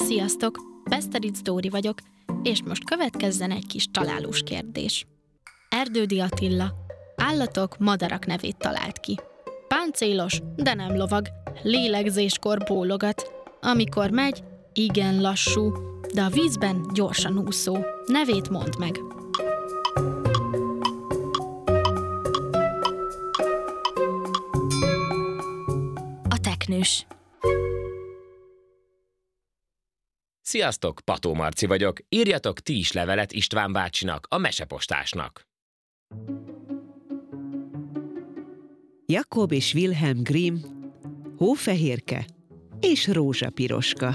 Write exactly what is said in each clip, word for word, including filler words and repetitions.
Sziasztok! Beszteric Dóri vagyok, és most következzen egy kis találós kérdés. Erdődy Attila állatok, madarak nevét talált ki. Páncélos, de nem lovag, lélegzéskor bólogat. Amikor megy, igen lassú, de a vízben gyorsan úszó. Nevét mondd meg! A teknős. Sziasztok, Pató Marci vagyok. Írjatok ti is levelet István bácsinak, a mesepostásnak. Jakob és Wilhelm Grimm, Hófehérke és Rózsapiroska.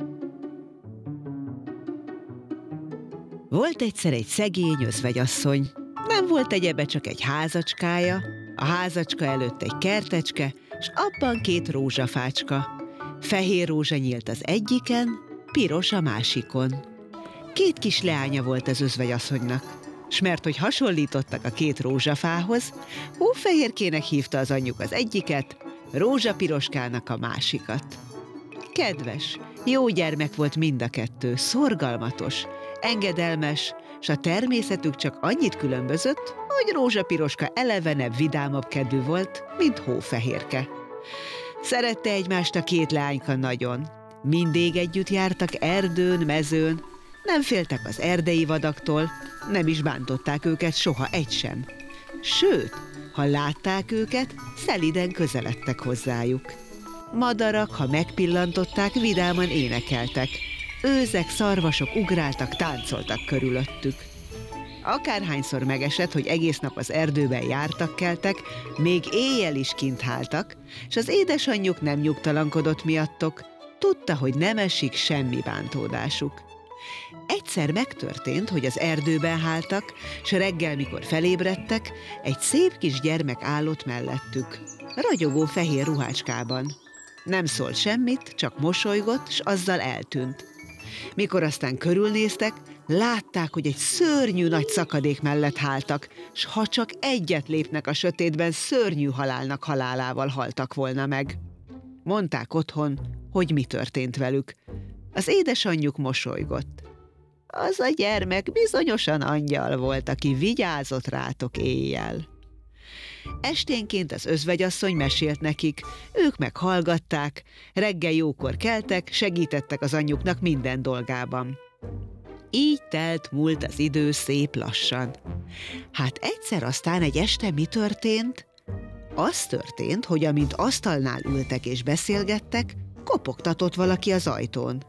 Volt egyszer egy szegény özvegyasszony. Nem volt egyebe, csak egy házacskája, a házacska előtt egy kertecske, s abban két rózsafácska. Fehér rózsa nyílt az egyiken, piros a másikon. Két kis leánya volt az özvegyasszonynak, s mert hogy hasonlítottak a két rózsafához, Hófehérkének hívta az anyjuk az egyiket, Rózsapiroskának a másikat. Kedves, jó gyermek volt mind a kettő, szorgalmatos, engedelmes, s a természetük csak annyit különbözött, hogy Rózsapiroska elevenebb, vidámabb kedvű volt, mint Hófehérke. Szerette egymást a két leányka nagyon. Mindig együtt jártak erdőn, mezőn, nem féltek az erdei vadaktól, nem is bántották őket soha egy sem. Sőt, ha látták őket, szeliden közeledtek hozzájuk. Madarak, ha megpillantották, vidáman énekeltek. Őzek, szarvasok ugráltak, táncoltak körülöttük. Akárhányszor megesett, hogy egész nap az erdőben jártak-keltek, még éjjel is kint háltak, s az édesanyjuk nem nyugtalankodott miattok, tudta, hogy nem esik semmi bántódásuk. Egyszer megtörtént, hogy az erdőben háltak, s reggel, mikor felébredtek, egy szép kis gyermek állott mellettük, ragyogó fehér ruhácskában. Nem szólt semmit, csak mosolygott, s azzal eltűnt. Mikor aztán körülnéztek, látták, hogy egy szörnyű nagy szakadék mellett háltak, s ha csak egyet lépnek a sötétben, szörnyű halálnak halálával haltak volna meg. Mondták otthon, hogy mi történt velük. Az édesanyjuk mosolygott. Az a gyermek bizonyosan angyal volt, aki vigyázott rátok éjjel. Esténként az özvegyasszony mesélt nekik, ők meg hallgatták, reggel jókor keltek, segítettek az anyjuknak minden dolgában. Így telt múlt az idő szép lassan. Hát egyszer aztán egy este mi történt? Az történt, hogy amint asztalnál ültek és beszélgettek, kopogtatott valaki az ajtón.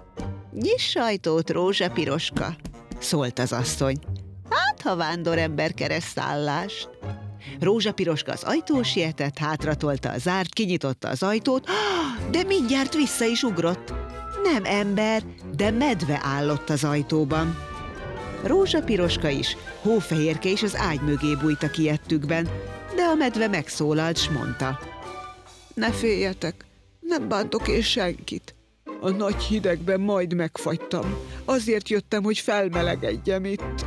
Nyiss ajtót, Rózsapiroska, szólt az asszony. Hát, ha vándorember keres szállást. Rózsapiroska az ajtón sietett, hátratolta a zárt, kinyitotta az ajtót, de mindjárt vissza is ugrott. Nem ember, de medve állott az ajtóban. Rózsapiroska is, Hófehérke is az ágy mögé bújtak ijedtükben, de a medve megszólalt, s mondta. Ne féljetek, nem bántok én senkit. A nagy hidegben majd megfagytam. Azért jöttem, hogy felmelegedjem itt.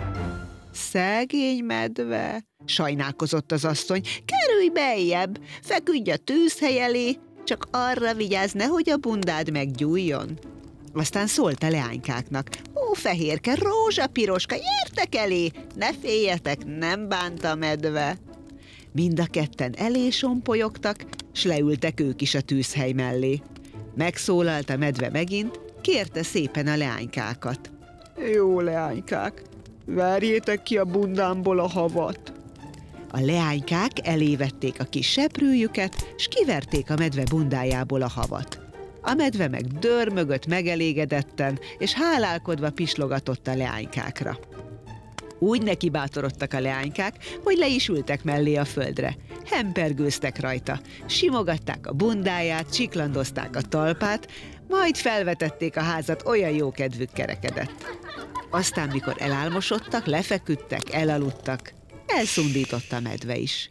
Szegény medve, sajnálkozott az asszony. Kerülj beljebb, feküdj a tűzhely elé, csak arra vigyázz, nehogy a bundád meggyújjon. Aztán szólt a leánykáknak. Hófehérke, Rózsapiroska, gyertek elé, ne féljetek, nem bánt a medve. Mind a ketten elé sompolyogtak, s leültek ők is a tűzhely mellé. Megszólalt a medve megint, kérte szépen a leánykákat. Jó leánykák, verjétek ki a bundámból a havat. A leánykák elévették a kis seprűjüket, s kiverték a medve bundájából a havat. A medve meg dörmögött megelégedetten, és hálálkodva pislogatott a leánykákra. Úgy nekibátorodtak a leánykák, hogy le is ültek mellé a földre. Hempergőztek rajta, simogatták a bundáját, csiklandozták a talpát, majd felvetették a házat, olyan jó kedvük kerekedett. Aztán, mikor elálmosodtak, lefeküdtek, elaludtak, elszundított a medve is.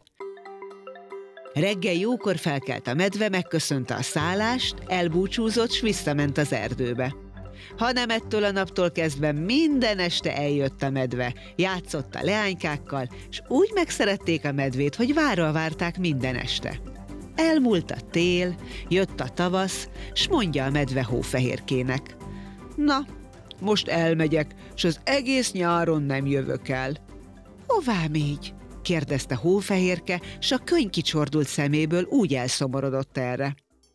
Reggel jókor felkelt a medve, megköszönte a szállást, elbúcsúzott, s visszament az erdőbe. Hanem ettől a naptól kezdve minden este eljött a medve, játszott a leánykákkal, s úgy megszerették a medvét, hogy várva várták minden este. Elmúlt a tél, jött a tavasz, s mondja a medve Hófehérkének: na, most elmegyek, s az egész nyáron nem jövök el. Hová mégy? kérdezte Hófehérke, s a könyv kicsordult szeméből úgy elszomorodott erre.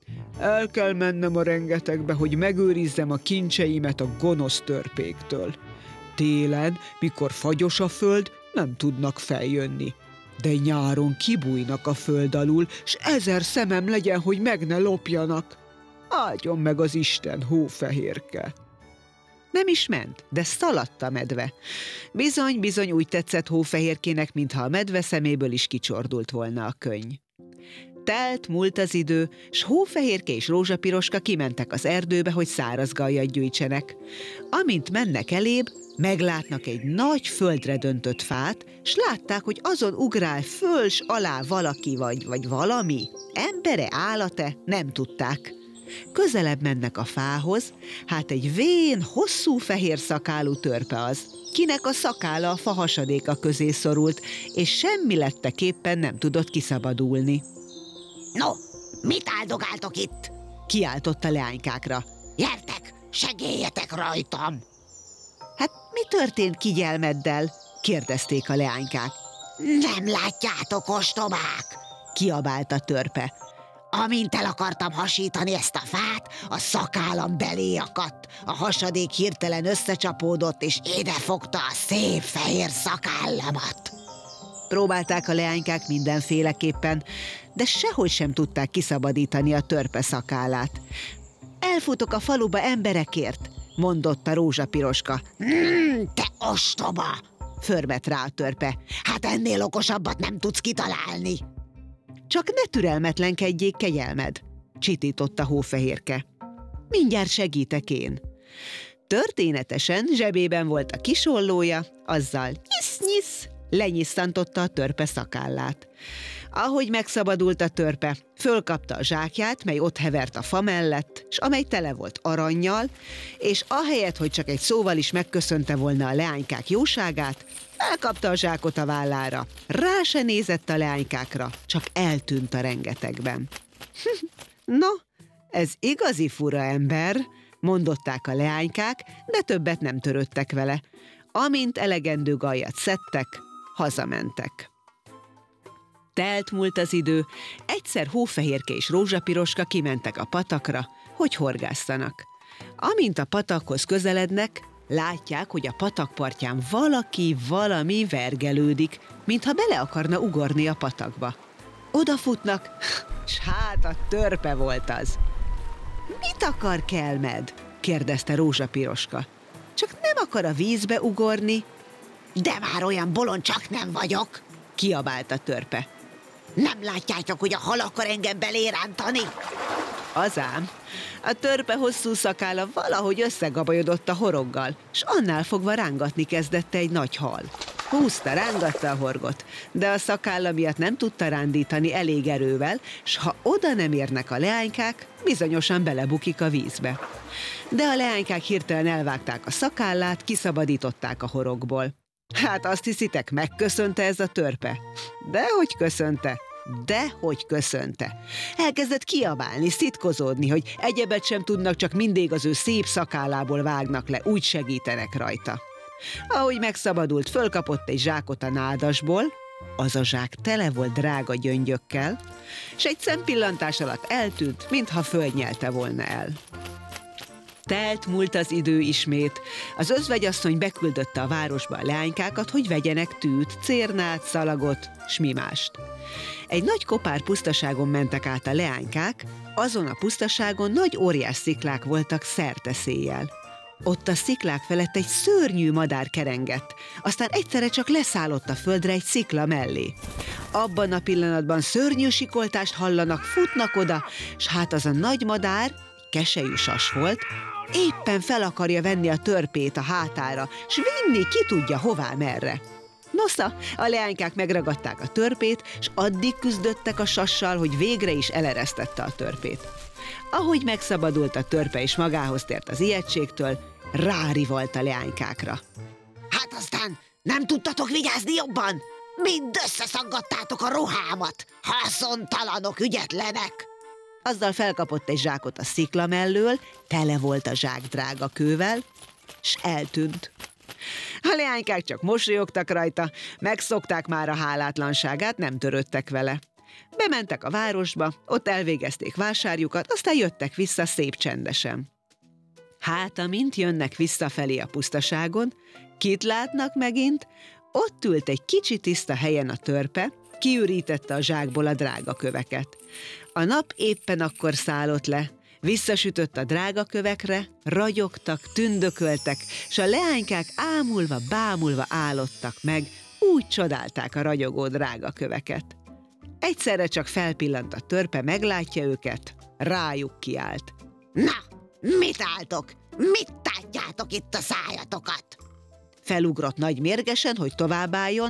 El kell mennem a rengetegbe, hogy megőrizzem a kincseimet a gonosz törpéktől. Télen, mikor fagyos a föld, nem tudnak feljönni. De nyáron kibújnak a föld alul, s ezer szemem legyen, hogy meg ne lopjanak. Áldjon meg az Isten, Hófehérke! Nem is ment, de szaladt a medve. Bizony, bizony úgy tetszett Hófehérkének, mintha a medve szeméből is kicsordult volna a könny. Telt, múlt az idő, s Hófehérke és Rózsapiroska kimentek az erdőbe, hogy száraz gajjat gyűjtsenek. Amint mennek elébb, meglátnak egy nagy földre döntött fát, s látták, hogy azon ugrál föl s alá valaki vagy, vagy valami. Embere, állate, nem tudták. Közelebb mennek a fához, hát egy vén, hosszú fehér szakálú törpe az, kinek a szakála a fa hasadéka közé szorult, és semmi letteképpen nem tudott kiszabadulni. No, mit áldogáltok itt? Kiáltott a leánykákra. Gyertek, segéljetek rajtam! Hát mi történt kigyelmeddel? kérdezték a leánykák. Nem látjátok, ostobák? Kiabált a törpe. Amint el akartam hasítani ezt a fát, a szakállam belé akadt. A hasadék hirtelen összecsapódott, és idefogta a szép fehér szakállamat. Próbálták a leánykák mindenféleképpen, de sehogy sem tudták kiszabadítani a törpe szakállát. Elfutok a faluba emberekért, mondotta Rózsapiroska. Mm, te ostoba! Förmet rá a törpe. Hát ennél okosabbat nem tudsz kitalálni. Csak ne türelmetlenkedjék, kegyelmed, csitította Hófehérke. Mindjárt segítek én. Történetesen zsebében volt a kisollója, azzal nyisz-nyisz lenyisszantotta a törpe szakállát. Ahogy megszabadult a törpe, fölkapta a zsákját, mely ott hevert a fa mellett, s amely tele volt arannyal, és ahelyett, hogy csak egy szóval is megköszönte volna a leánykák jóságát, elkapta a zsákot a vállára. Rá se nézett a leánykákra, csak eltűnt a rengetegben. No, ez igazi fura ember, mondották a leánykák, de többet nem törődtek vele. Amint elegendő gajat szedtek, hazamentek. Telt múlt az idő, egyszer Hófehérke és Rózsapiroska kimentek a patakra, hogy horgásszanak. Amint a patakhoz közelednek, látják, hogy a patakpartján valaki, valami vergelődik, mintha bele akarna ugorni a patakba. Odafutnak, s hát a törpe volt az. Mit akar, kelmed? kérdezte Rózsapiroska. Csak nem akar a vízbe ugorni? De már olyan bolond csak nem vagyok, kiabált a törpe. Nem látjátok, hogy a hal akar engem belérántani? Azám, a törpe hosszú szakála valahogy összegabajodott a horoggal, s annál fogva rángatni kezdette egy nagy hal. Húzta, rángatta a horgot, de a szakálla miatt nem tudta rándítani elég erővel, s ha oda nem érnek a leánykák, bizonyosan belebukik a vízbe. De a leánykák hirtelen elvágták a szakállát, kiszabadították a horogból. Hát azt hiszitek, megköszönte ez a törpe? Dehogy köszönte, dehogy köszönte. Elkezdett kiabálni, szitkozódni, hogy egyebet sem tudnak, csak mindig az ő szép szakállából vágnak le, úgy segítenek rajta. Ahogy megszabadult, fölkapott egy zsákot a nádasból, az a zsák tele volt drága gyöngyökkel, s egy szempillantás alatt eltűnt, mintha földnyelte volna el. Telt múlt az idő ismét. Az özvegyasszony beküldötte a városba a leánykákat, hogy vegyenek tűt, cérnát, szalagot, s mi mást. Egy nagy kopár pusztaságon mentek át a leánykák, azon a pusztaságon nagy óriás sziklák voltak szerte-széjjel. Ott a sziklák felett egy szörnyű madár kerengett, aztán egyszerre csak leszállott a földre egy szikla mellé. Abban a pillanatban szörnyű sikoltást hallanak, futnak oda, s hát az a nagy madár, keselyű sas volt, éppen fel akarja venni a törpét a hátára, s vinni ki tudja hová merre. Nosza, a leánykák megragadták a törpét, s addig küzdöttek a sassal, hogy végre is eleresztette a törpét. Ahogy megszabadult a törpe és magához tért az ijegységtől, rárivalt a leánykákra. Hát aztán nem tudtatok vigyázni jobban? Mind összeszaggattátok a ruhámat, haszontalanok, ügyetlenek! Azzal felkapott egy zsákot a szikla mellől, tele volt a zsák drága kővel, s eltűnt. A leánykák csak mosolyogtak rajta, megszokták már a hálátlanságát, nem törődtek vele. Bementek a városba, ott elvégezték vásárjukat, aztán jöttek vissza szép csendesen. Hát, amint jönnek visszafelé a pusztaságon, kit látnak megint? Ott ült egy kicsi tiszta helyen a törpe, kiürítette a zsákból a drága köveket. A nap éppen akkor szállott le, visszasütött a drága kövekre, ragyogtak, tündököltek, s a leánykák ámulva, bámulva állottak meg, úgy csodálták a ragyogó drága köveket. Egyszerre csak felpillant a törpe, meglátja őket, rájuk kiált. Na, mit álltok? Mit tátjátok itt a szájatokat? Felugrott nagy mérgesen, hogy továbbálljon,